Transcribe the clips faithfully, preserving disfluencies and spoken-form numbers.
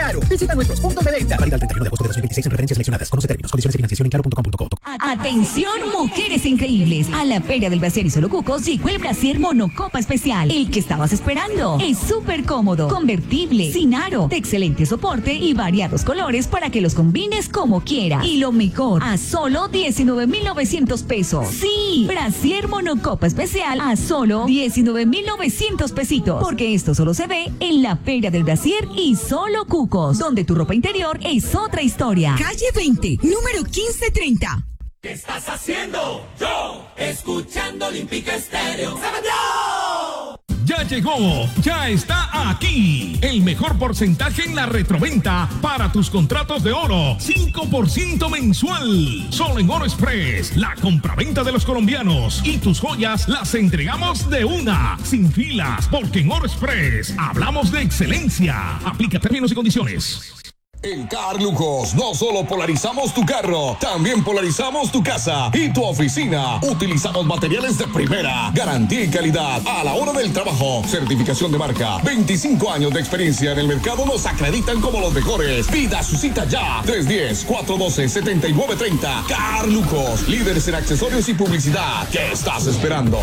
Claro. Visita nuestros puntos de venta. Válido el treinta y uno de agosto de dos mil veintiséis en referencias seleccionadas. Conoce términos, condiciones y financiación en claro punto com punto co. Atención, mujeres increíbles. A la Feria del Brasier y Solo Cucos llegó el Brasier Monocopa Especial. El que estabas esperando. Es súper cómodo, convertible, sin aro, de excelente soporte y variados colores para que los combines como quieras. Y lo mejor, a solo diecinueve mil novecientos pesos. Sí, Brasier Monocopa Especial a solo diecinueve mil novecientos pesitos. Porque esto solo se ve en la Feria del Brasier y Solo Cucos, donde tu ropa interior es otra historia. Calle veinte, número quince treinta. ¿Qué estás haciendo? Yo, escuchando Olímpica Estéreo. ¡Yo! Ya llegó, ya está aquí. El mejor porcentaje en la retroventa para tus contratos de oro. cinco por ciento mensual. Solo en Oro Express, la compraventa de los colombianos. Y tus joyas las entregamos de una, sin filas, porque en Oro Express hablamos de excelencia. Aplica términos y condiciones. En Car Lujos no solo polarizamos tu carro, también polarizamos tu casa y tu oficina. Utilizamos materiales de primera, garantía y calidad a la hora del trabajo. Certificación de marca, veinticinco años de experiencia en el mercado nos acreditan como los mejores. Pida su cita ya, tres uno cero, cuatro uno dos, siete nueve tres cero. Car Lujos, líderes en accesorios y publicidad. ¿Qué estás esperando?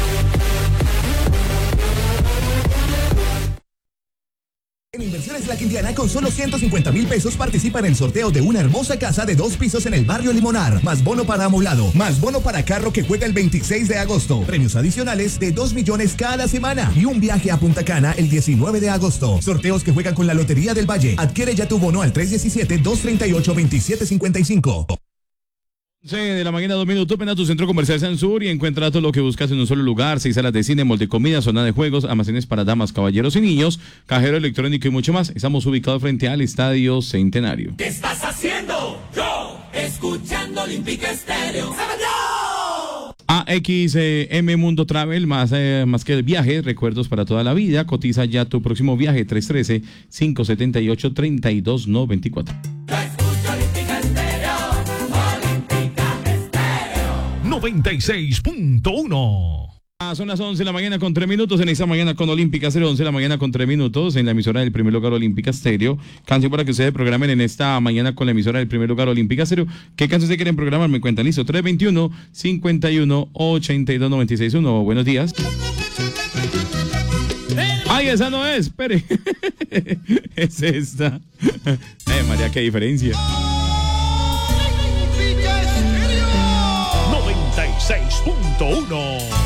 En Inversiones La Quintiana, con solo ciento cincuenta mil pesos, participa en el sorteo de una hermosa casa de dos pisos en el barrio Limonar. Más bono para amoblado, más bono para carro que juega el veintiséis de agosto. Premios adicionales de dos millones cada semana. Y un viaje a Punta Cana el diecinueve de agosto. Sorteos que juegan con la Lotería del Valle. Adquiere ya tu bono al tres uno siete, dos tres ocho, dos siete cinco cinco. once de la mañana, dos minutos, ven a tu centro comercial Sansur y encuentra todo lo que buscas en un solo lugar: seis salas de cine, molde de comida, zona de juegos, almacenes para damas, caballeros y niños, cajero electrónico y mucho más. Estamos ubicados frente al Estadio Centenario. ¿Qué estás haciendo? Yo, escuchando Olímpica Estéreo. ¡Yo! A X M Mundo Travel, más, eh, más que el viaje, recuerdos para toda la vida. Cotiza ya tu próximo viaje, tres uno tres, cinco siete ocho, tres dos nueve cuatro. noventa y seis punto uno. Ah, son las once de la mañana con tres minutos en esta mañana con Olímpica Estéreo, once de la mañana con tres minutos en la emisora del primer lugar Olímpica Estéreo. Canción para que ustedes programen en esta mañana con la emisora del primer lugar Olímpica Estéreo. ¿Qué canción se quieren programar? Me cuentan, listo. tres dos uno, cinco uno, ocho dos, nueve seis uno. Buenos días. Ay, esa no es, espere. Es esta. Eh, María, qué diferencia. noventa y seis punto uno.